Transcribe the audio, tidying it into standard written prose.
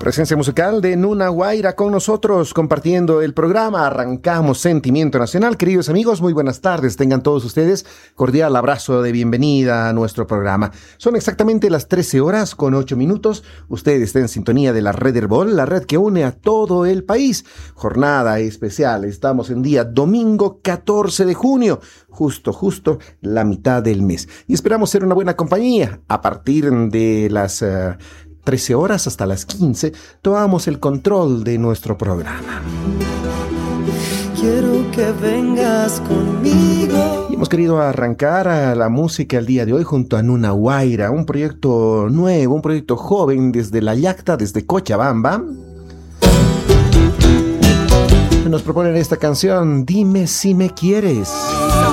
Presencia musical de Nuna Guaira con nosotros, compartiendo el programa. Arrancamos Sentimiento Nacional. Queridos amigos, muy buenas tardes. Tengan todos ustedes cordial abrazo de bienvenida a nuestro programa. Son exactamente las 13 horas con 8 minutos. Usted está en sintonía de la Red Herbol, la red que une a todo el país. Jornada especial. Estamos en día domingo 14 de junio. Justo la mitad del mes. Y esperamos ser una buena compañía. A partir de las 13 horas hasta las 15, tomamos el control de nuestro programa. Quiero que vengas conmigo. Y hemos querido arrancar a la música el día de hoy junto a Nuna Guaira, un proyecto nuevo, un proyecto joven desde La Yacta, desde Cochabamba. Nos proponen esta canción, Dime si me quieres.